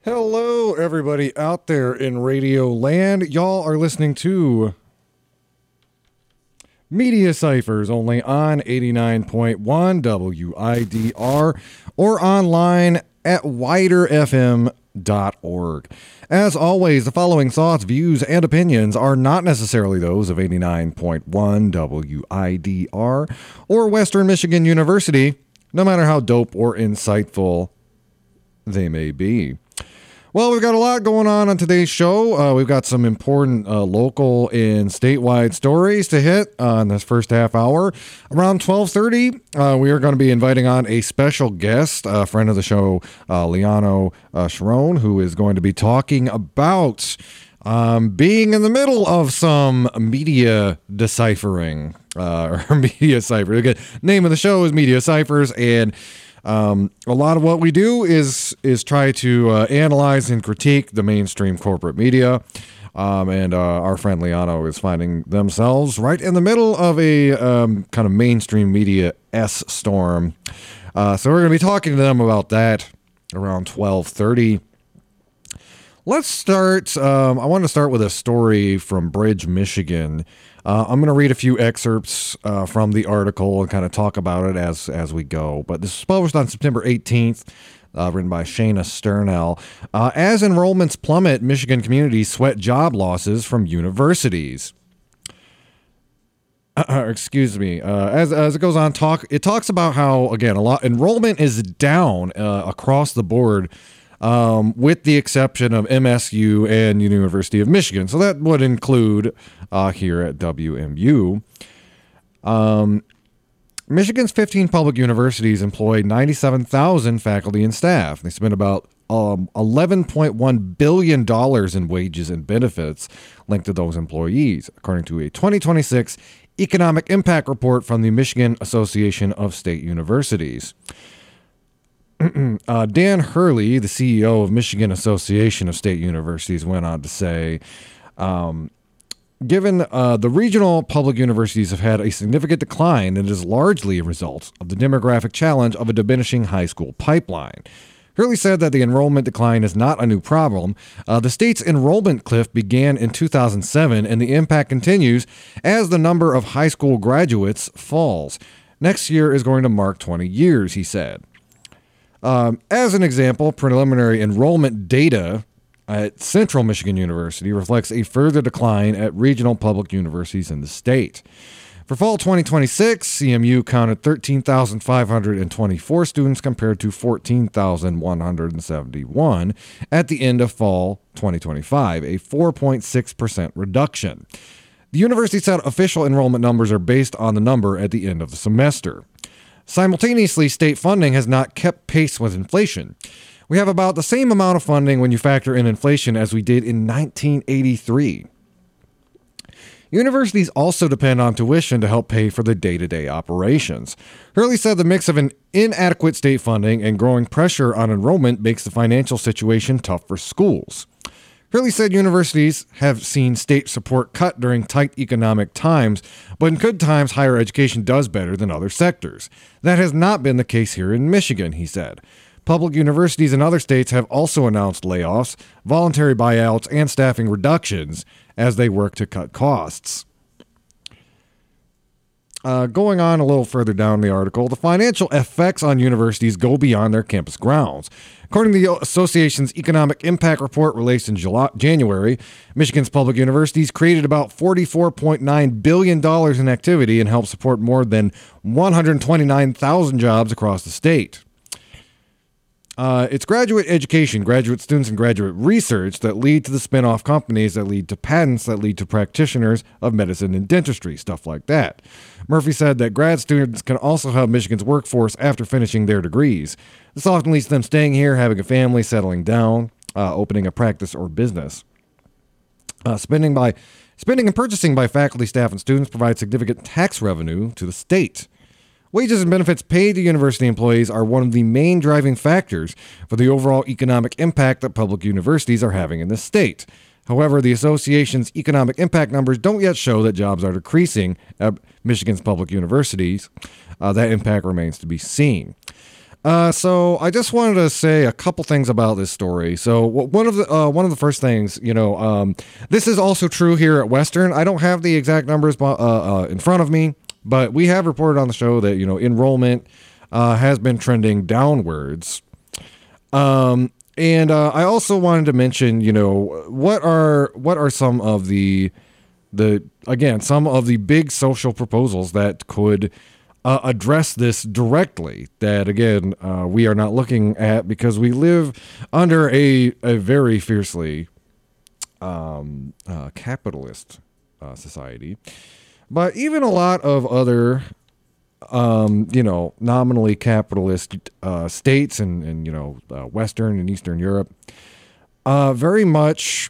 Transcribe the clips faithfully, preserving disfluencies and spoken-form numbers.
Hello, everybody out there in Radio Land. Y'all are listening to Media Ciphers only on eighty-nine point one W I D R or online at wider f m dot org. As always, the following thoughts, views, and opinions are not necessarily those of eighty-nine point one W I D R or Western Michigan University, no matter how dope or insightful they may be. Well, we've got a lot going on on today's show. Uh, we've got some important uh, local and statewide stories to hit uh, in this first half hour. Around twelve thirty, uh, we are going to be inviting on a special guest, a friend of the show, uh, Liano uh, Sharon, who is going to be talking about um, being in the middle of some media deciphering, uh, or media cipher. Again, name of the show is Media Ciphers, and Um, a lot of what we do is is try to uh, analyze and critique the mainstream corporate media, um, and uh, our friend Liano is finding themselves right in the middle of a um, kind of mainstream media S storm. Uh, so we're going to be talking to them about that around twelve thirty. Let's start. Um, I want to start with a story from Bridge, Michigan. Uh, I'm going to read a few excerpts uh, from the article and kind of talk about it as as we go. But this was published on September eighteenth, uh, written by Shayna Sternell. Uh, as enrollments plummet, Michigan communities sweat job losses from universities. Uh, excuse me. Uh, as as it goes on, talk it talks about how, again, a lot enrollment is down uh, across the board, Um, with the exception of M S U and University of Michigan. So that would include uh, here at W M U. Um, Michigan's fifteen public universities employ ninety-seven thousand faculty and staff. They spend about um, eleven point one billion dollars in wages and benefits linked to those employees, according to a twenty twenty-six Economic Impact Report from the Michigan Association of State Universities. Uh, Dan Hurley, the C E O of Michigan Association of State Universities, went on to say, um, given uh, the regional public universities have had a significant decline, it is largely a result of the demographic challenge of a diminishing high school pipeline. Hurley said that the enrollment decline is not a new problem. Uh, the state's enrollment cliff began in two thousand seven, and the impact continues as the number of high school graduates falls. Next year is going to mark twenty years, he said. Um, as an example, preliminary enrollment data at Central Michigan University reflects a further decline at regional public universities in the state. For fall twenty twenty-six, C M U counted thirteen thousand five hundred twenty-four students compared to fourteen thousand one hundred seventy-one at the end of fall twenty twenty-five, a four point six percent reduction. The university said official enrollment numbers are based on the number at the end of the semester. Simultaneously, state funding has not kept pace with inflation. We have about the same amount of funding when you factor in inflation as we did in nineteen eighty-three. Universities also depend on tuition to help pay for the day-to-day operations. Hurley said the mix of an inadequate state funding and growing pressure on enrollment makes the financial situation tough for schools. Hurley said universities have seen state support cut during tight economic times, but in good times, higher education does better than other sectors. That has not been the case here in Michigan, he said. Public universities in other states have also announced layoffs, voluntary buyouts, and staffing reductions as they work to cut costs. Uh, going on a little further down the article, the financial effects on universities go beyond their campus grounds. According to the association's Economic Impact Report released in July, January, Michigan's public universities created about forty-four point nine billion dollars in activity and helped support more than one hundred twenty-nine thousand jobs across the state. Uh, it's graduate education, graduate students, and graduate research that lead to the spin-off companies that lead to patents that lead to practitioners of medicine and dentistry, stuff like that. Murphy said that grad students can also help Michigan's workforce after finishing their degrees. This often leads to them staying here, having a family, settling down, uh, opening a practice or business. Uh, spending by spending and purchasing by faculty, staff, and students provides significant tax revenue to the state. Wages and benefits paid to university employees are one of the main driving factors for the overall economic impact that public universities are having in the state. However, the association's economic impact numbers don't yet show that jobs are decreasing at Michigan's public universities. Uh, that impact remains to be seen. Uh, so I just wanted to say a couple things about this story. So w- one of the uh, one of the first things, you know, um, this is also true here at Western. I don't have the exact numbers uh, uh, in front of me, but we have reported on the show that, you know, enrollment uh, has been trending downwards. Um, and uh, I also wanted to mention, you know, what are what are some of the the again some of the big social proposals that could Uh, address this directly, that again uh, we are not looking at because we live under a, a very fiercely um, uh, capitalist uh, society. But even a lot of other um, you know nominally capitalist uh, states and, and you know uh, Western and Eastern Europe uh, very much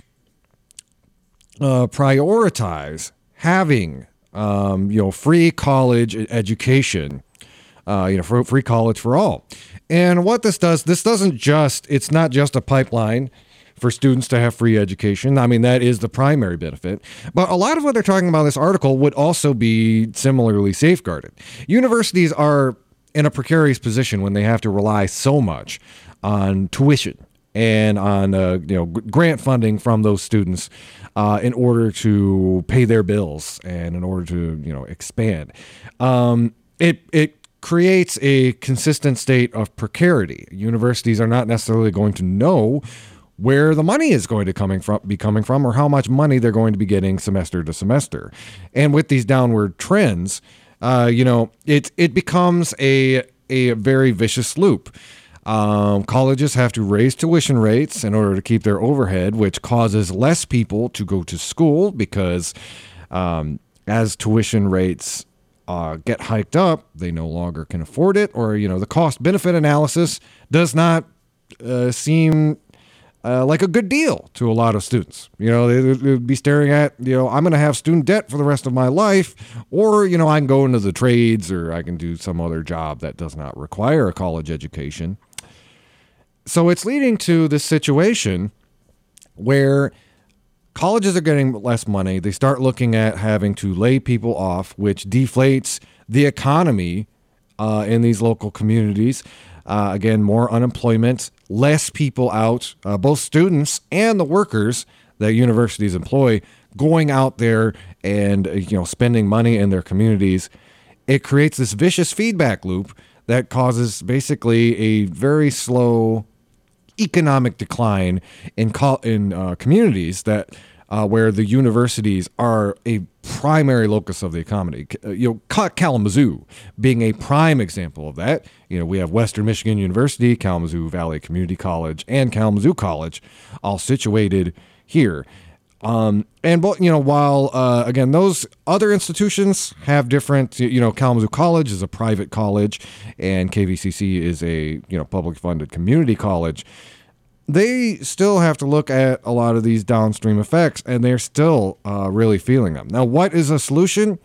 uh, prioritize having Um, you know, free college education, uh, you know, for free college for all. And what this does, this doesn't just, it's not just a pipeline for students to have free education. I mean, that is the primary benefit. But a lot of what they're talking about in this article would also be similarly safeguarded. Universities are in a precarious position when they have to rely so much on tuition and on uh, you know grant funding from those students uh, in order to pay their bills and in order to you know expand. Um, it it creates a consistent state of precarity. Universities are not necessarily going to know where the money is going to coming from, be coming from, or how much money they're going to be getting semester to semester. And with these downward trends, uh, you know it it becomes a a very vicious loop. Um, colleges have to raise tuition rates in order to keep their overhead, which causes less people to go to school because um, as tuition rates uh, get hiked up, they no longer can afford it, or, you know, the cost benefit analysis does not uh, seem uh, like a good deal to a lot of students. You know, they, they would be staring at, you know, I'm going to have student debt for the rest of my life, or, you know, I can go into the trades or I can do some other job that does not require a college education. So it's leading to this situation where colleges are getting less money. They start looking at having to lay people off, which deflates the economy uh, in these local communities. Uh, again, more unemployment, less people out, uh, both students and the workers that universities employ going out there and, you know, spending money in their communities. It creates this vicious feedback loop that causes basically a very slow economic decline in co- in uh, communities that uh, where the universities are a primary locus of the economy. Uh, you know, Kalamazoo being a prime example of that. You know, we have Western Michigan University, Kalamazoo Valley Community College, and Kalamazoo College, all situated here. Um, and, you know, while, uh, again, those other institutions have different, you know, Kalamazoo College is a private college and K V C C is a, you know, public funded community college, they still have to look at a lot of these downstream effects and they're still uh, really feeling them. Now, what is a solution?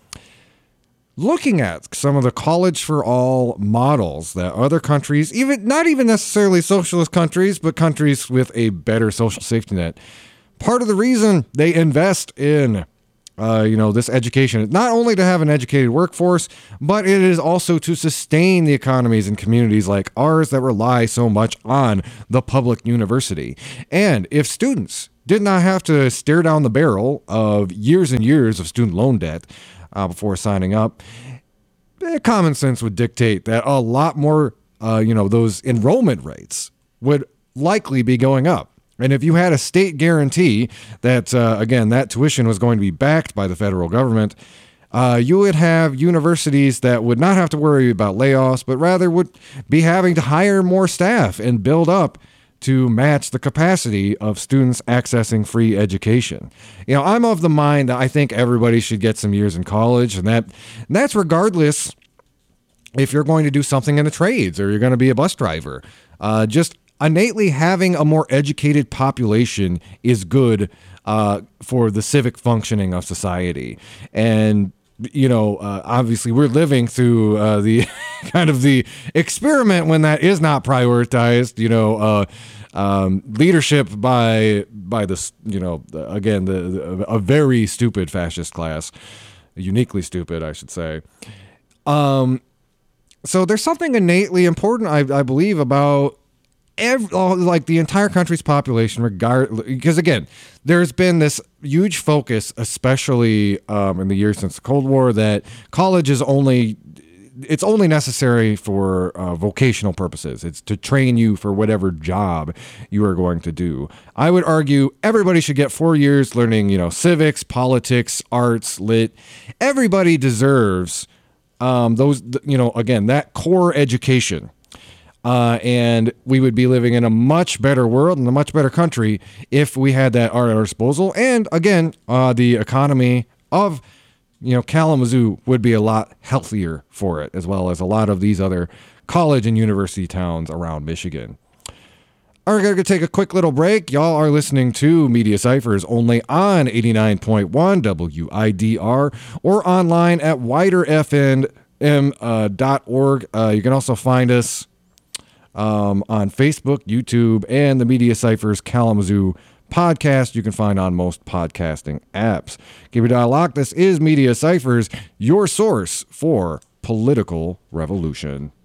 Looking at some of the college for all models that other countries, even not even necessarily socialist countries, but countries with a better social safety net, part of the reason they invest in, uh, you know, this education is not only to have an educated workforce, but it is also to sustain the economies and communities like ours that rely so much on the public university. And if students did not have to stare down the barrel of years and years of student loan debt uh, before signing up, eh, common sense would dictate that a lot more, uh, you know, those enrollment rates would likely be going up. And if you had a state guarantee that, uh, again, that tuition was going to be backed by the federal government, uh, you would have universities that would not have to worry about layoffs, but rather would be having to hire more staff and build up to match the capacity of students accessing free education. You know, I'm of the mind that I think everybody should get some years in college, and that and that's regardless if you're going to do something in the trades or you're going to be a bus driver. Uh, just innately having a more educated population is good uh, for the civic functioning of society. And, you know, uh, obviously we're living through uh, the kind of the experiment when that is not prioritized, you know, uh, um, leadership by, by the, you know, again, the, the a very stupid fascist class, uniquely stupid, I should say. Um, so there's something innately important, I, I believe, about every, like the entire country's population, regard, because again, there's been this huge focus, especially um, in the years since the Cold War, that college is only, it's only necessary for uh, vocational purposes. It's to train you for whatever job you are going to do. I would argue everybody should get four years learning, you know, civics, politics, arts, lit. Everybody deserves um, those, you know, again, that core education. Uh, and we would be living in a much better world and a much better country if we had that art at our disposal. And again, uh, the economy of, you know, Kalamazoo would be a lot healthier for it, as well as a lot of these other college and university towns around Michigan. All right, we're going to take a quick little break. Y'all are listening to Media Ciphers only on eighty-nine point one W I D R or online at wider f m dot org. Uh, you can also find us Um, on Facebook, YouTube, and the Media Ciphers Kalamazoo podcast you can find on most podcasting apps. Keep it dialogue. This is Media Ciphers, your source for political revolution.